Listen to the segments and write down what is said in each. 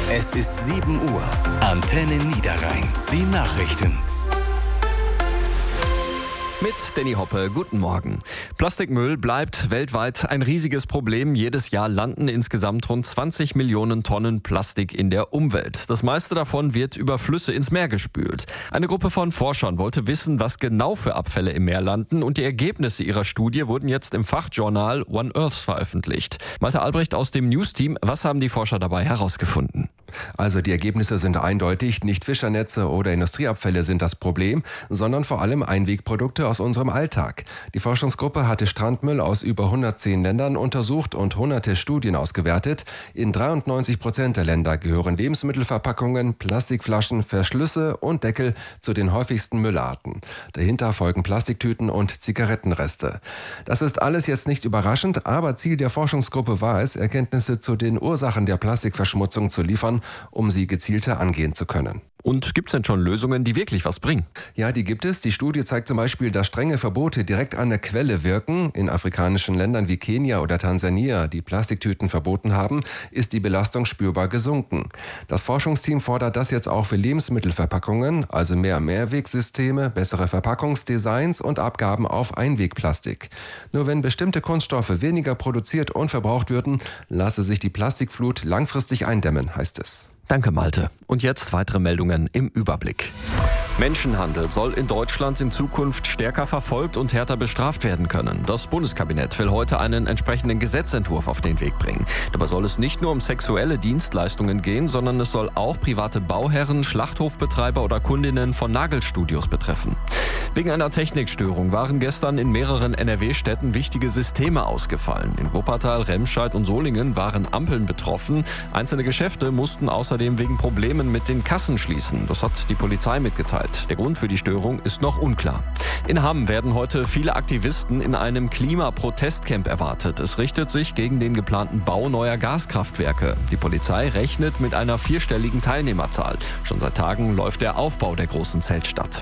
Es ist 7 Uhr. Antenne Niederrhein. Die Nachrichten. Mit Danny Hoppe, guten Morgen. Plastikmüll bleibt weltweit ein riesiges Problem. Jedes Jahr landen insgesamt rund 20 Millionen Tonnen Plastik in der Umwelt. Das meiste davon wird über Flüsse ins Meer gespült. Eine Gruppe von Forschern wollte wissen, was genau für Abfälle im Meer landen, und die Ergebnisse ihrer Studie wurden jetzt im Fachjournal One Earth veröffentlicht. Malte Albrecht aus dem News-Team, was haben die Forscher dabei herausgefunden? Also die Ergebnisse sind eindeutig. Nicht Fischernetze oder Industrieabfälle sind das Problem, sondern vor allem Einwegprodukte aus unserem Alltag. Die Forschungsgruppe hatte Strandmüll aus über 110 Ländern untersucht und hunderte Studien ausgewertet. In 93% der Länder gehören Lebensmittelverpackungen, Plastikflaschen, Verschlüsse und Deckel zu den häufigsten Müllarten. Dahinter folgen Plastiktüten und Zigarettenreste. Das ist alles jetzt nicht überraschend, aber Ziel der Forschungsgruppe war es, Erkenntnisse zu den Ursachen der Plastikverschmutzung zu liefern, um sie gezielter angehen zu können. Und gibt es denn schon Lösungen, die wirklich was bringen? Ja, die gibt es. Die Studie zeigt zum Beispiel, dass strenge Verbote direkt an der Quelle wirken. In afrikanischen Ländern wie Kenia oder Tansania, die Plastiktüten verboten haben, ist die Belastung spürbar gesunken. Das Forschungsteam fordert das jetzt auch für Lebensmittelverpackungen, also mehr Mehrwegsysteme, bessere Verpackungsdesigns und Abgaben auf Einwegplastik. Nur wenn bestimmte Kunststoffe weniger produziert und verbraucht würden, lasse sich die Plastikflut langfristig eindämmen, heißt es. Danke, Malte. Und jetzt weitere Meldungen im Überblick. Menschenhandel soll in Deutschland in Zukunft stärker verfolgt und härter bestraft werden können. Das Bundeskabinett will heute einen entsprechenden Gesetzentwurf auf den Weg bringen. Dabei soll es nicht nur um sexuelle Dienstleistungen gehen, sondern es soll auch private Bauherren, Schlachthofbetreiber oder Kundinnen von Nagelstudios betreffen. Wegen einer Technikstörung waren gestern in mehreren NRW-Städten wichtige Systeme ausgefallen. In Wuppertal, Remscheid und Solingen waren Ampeln betroffen. Einzelne Geschäfte mussten außerdem wegen Problemen mit den Kassen schließen. Das hat die Polizei mitgeteilt. Der Grund für die Störung ist noch unklar. In Hamm werden heute viele Aktivisten in einem Klimaprotestcamp erwartet. Es richtet sich gegen den geplanten Bau neuer Gaskraftwerke. Die Polizei rechnet mit einer 4-stelligen Teilnehmerzahl. Schon seit Tagen läuft der Aufbau der großen Zeltstadt.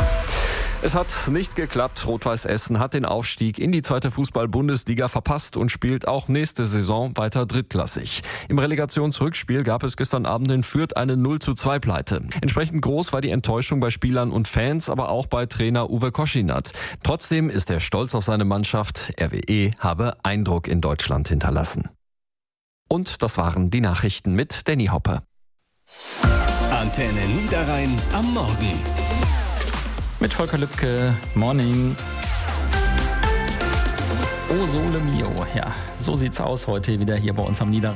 Es hat nicht geklappt. Rot-Weiß Essen hat den Aufstieg in die 2. Fußball-Bundesliga verpasst und spielt auch nächste Saison weiter drittklassig. Im Relegationsrückspiel gab es gestern Abend in Fürth eine 0:2-Pleite. Entsprechend groß war die Enttäuschung bei Spielern und Fans, aber auch bei Trainer Uwe Koschinat. Trotzdem ist er stolz auf seine Mannschaft. RWE habe Eindruck in Deutschland hinterlassen. Und das waren die Nachrichten mit Danny Hoppe. Antenne Niederrhein am Morgen. Mit Volker Lübke, Morning. Oh Sole Mio, ja, so sieht's aus heute wieder hier bei uns am Niederrhein.